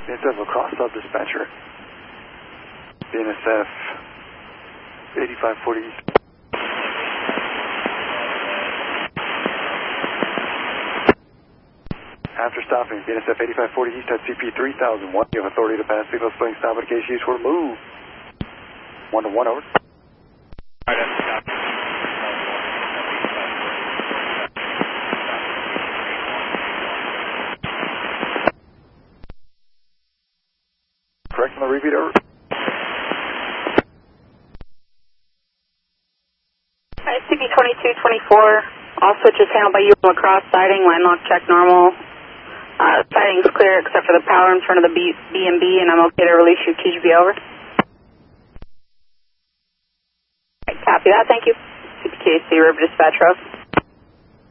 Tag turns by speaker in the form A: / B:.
A: BNSF across sub-dispatcher. BNSF 8540 East. After stopping, BNSF 8540 East at CP 3001. You have authority to pass signal swing stop in case used for move. 1 to 1 over. Correct on the repeat, over.
B: CP 2224, all switches handled by you on lacrosse siding, landlocked check normal. Siding's clear except for the power in front of the B&B, and I'm okay to release you. TGB over. Right, copy that, thank you. CPKC River Dispatch Road.